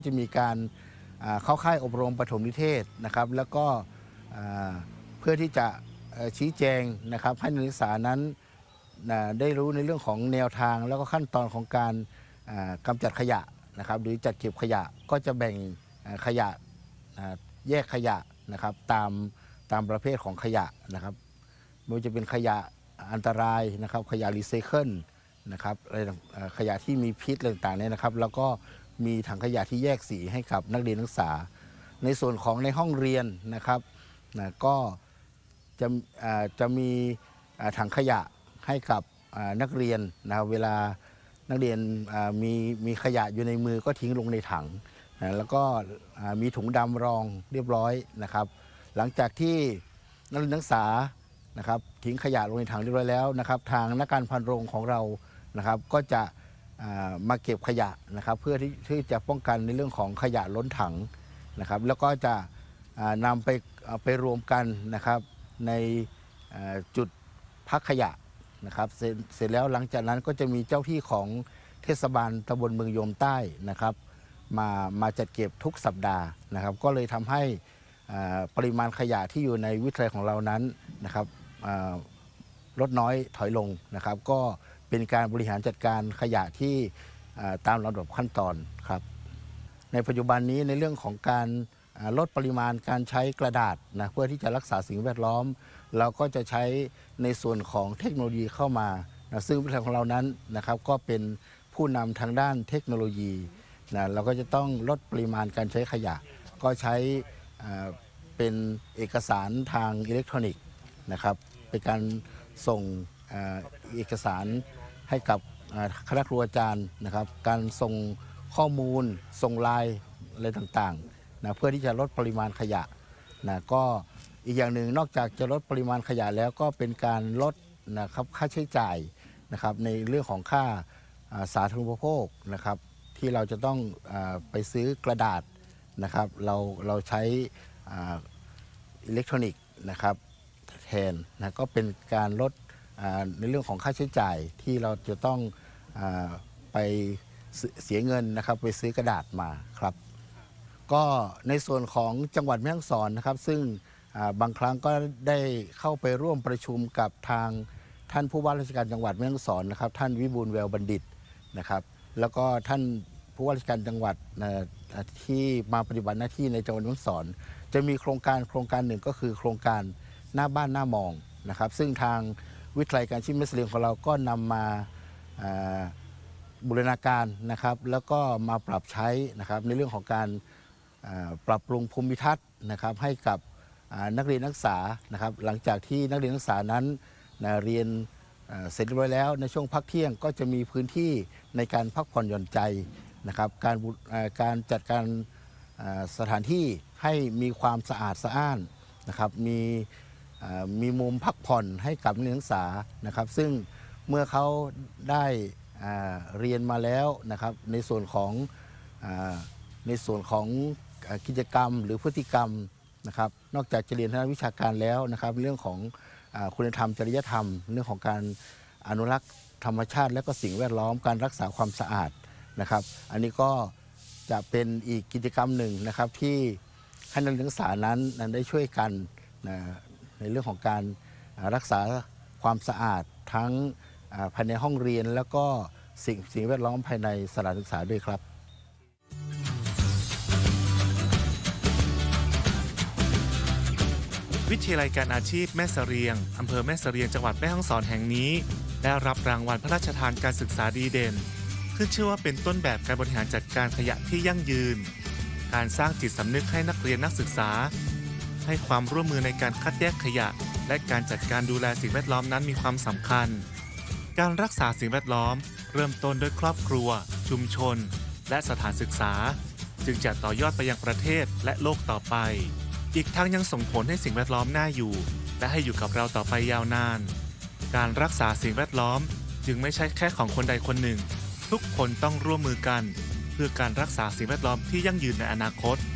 จะมีการเข้าค่ายอบรมปฐมนิเทศนะครับแล้วก็เพื่อที่จะชี้แจงนะครับให้นักศึกษานั้นได้รู้ในเรื่องของแนวทางแล้วก็ขั้นตอนของการกำจัดขยะนะครับหรือจัดเก็บขยะก็จะแบ่งขยะแยกขยะนะครับตามประเภทของขยะนะครับไม่ว่าจะเป็นขยะอันตรายนะครับขยะรีไซเคิลนะครับขยะที่มีพิษต่างๆเนี่ยนะครับแล้วก็มีถังขยะที่แยกสีให้กับนักเรียนนักศึกษาในส่วนของในห้องเรียนนะครับก็จะมีถังขยะให้กับนักเรียนนะครับเวลานักเรียนมีขยะอยู่ในมือก็ทิ้งลงในถังแล้วก็มีถุงดำรองเรียบร้อยนะครับหลังจากที่นักเรียนนักศึกษานะครับทิ้งขยะลงในถังเรียบร้อยแล้วนะครับทางนักการพันโรงของเรานะครับก็จะมาเก็บขยะนะครับเพื่อที่จะป้องกันในเรื่องของขยะล้นถังนะครับแล้วก็จะนำไปรวมกันนะครับในจุดพักขยะนะครับเสร็จแล้วหลังจากนั้นก็จะมีเจ้าที่ของเทศบาลตำบลเมืองโยมใต้นะครับมาจัดเก็บทุกสัปดาห์นะครับก็เลยทำให้ปริมาณขยะที่อยู่ในวิทยาลัยของเรานั้นนะครับลดน้อยถอยลงนะครับก็เป็นการบริหารจัดการขยะที่ตามลำดับขั้นตอนครับในปัจจุบันนี้ในเรื่องของการลดปริมาณการใช้กระดาษนะเพื่อที่จะรักษาสิ่งแวดล้อมเราก็จะใช้ในส่วนของเทคโนโลยีเข้ามานะซึ่งวิทยาลัยของเรานั้นนะครับก็เป็นผู้นำทางด้านเทคโนโลยีนะเราก็จะต้องลดปริมาณการใช้ขยะก็ใช้เป็นเอกสารทางอิเล็กทรอนิกส์นะครับเป็นการส่งเอกสารให้กับคณะครูอาจารย์นะครับการส่งข้อมูลส่งไลน์อะไรต่างๆนะเพื่อที่จะลดปริมาณขยะนะก็อีกอย่างหนึ่งนอกจากจะลดปริมาณขยะแล้วก็เป็นการลดนะครับค่าใช้จ่ายนะครับในเรื่องของค่าสาธารณูปโภคนะครับที่เราจะต้องไปซื้อกระดาษนะครับเราใช้อิเล็กทรอนิกส์นะครับแทนนะก็เป็นการลดในเรื่องของค่าใช้จ่ายที่เราจะต้องไปเสียเงินนะครับไปซื้อกระดาษมาครับก็ในส่วนของจังหวัดแม่ฮ่องสอนนะครับซึ่งบางครั้งก็ได้เข้าไปร่วมประชุมกับทางท่านผู้ว่าราชการจังหวัดแม่ฮ่องสอนนะครับท่านวิบูลย์แววบัณฑิตนะครับแล้วก็ท่านผู้ว่าราชการจังหวัดที่มาปฏิบัติหน้าที่ในจังหวัดแม่ฮ่องสอนจะมีโครงการหนึ่งก็คือโครงการหน้าบ้านหน้ามองนะครับซึ่งทางวิทยาลัยการอาชีพแม่เสลียงของเราก็นำมาบูรณาการนะครับแล้วก็มาปรับใช้นะครับในเรื่องของการปรับปรุงภูมิทัศน์นะครับให้กับนักเรียนนักศึกษานะครับหลังจากที่นักเรียนนักศึกษานั้นเรียนเสร็จเรียบร้อยแล้วในช่วงพักเที่ยงก็จะมีพื้นที่ในการพักผ่อนหย่อนใจนะครับการจัดการสถานที่ให้มีความสะอาดสะอ้านนะครับมีมุมพักผ่อนให้กับนักเรียนนักศึกษานะครับซึ่งเมื่อเขาได้เรียนมาแล้วนะครับในส่วนของกิจกรรมหรือพฤติกรรมนะครับนอกจากจะเรียนทางวิชาการแล้วนะครับเรื่องของคุณธรรมจริยธรรมเรื่องของการอนุรักษ์ธรรมชาติและก็สิ่งแวดล้อมการรักษาความสะอาดนะครับอันนี้ก็จะเป็นอีกกิจกรรมหนึ่งนะครับที่ให้นักศึกษานั้นได้ช่วยกันในเรื่องของการรักษาความสะอาดทั้งภายในห้องเรียนแล้วก็สิ่งแวดล้อมภายในสถานศึกษาด้วยครับวิทยาลัยการอาชีพแม่เสรียงอำเภอแม่เสรียงจังหวัดแม่ฮ่องสอนแห่งนี้ได้รับรางวัลพระราชทานการศึกษาดีเด่นขึ้นชื่อว่าเป็นต้นแบบการบริหารจัดการขยะที่ยั่งยืนการสร้างจิตสำนึกให้นักเรียนนักศึกษาให้ความร่วมมือในการคัดแยกขยะและการจัดการดูแลสิ่งแวดล้อมนั้นมีความสำคัญการรักษาสิ่งแวดล้อมเริ่มต้นด้วยครอบครัวชุมชนและสถานศึกษาจึงจะต่อยอดไปยังประเทศและโลกต่อไปอีกทั้งยังส่งผลให้สิ่งแวดล้อมน่าอยู่และให้อยู่กับเราต่อไปยาวนานการรักษาสิ่งแวดล้อมจึงไม่ใช่แค่ของคนใดคนหนึ่งทุกคนต้องร่วมมือกันเพื่อการรักษาสิ่งแวดล้อมที่ยั่งยืนในอนาคต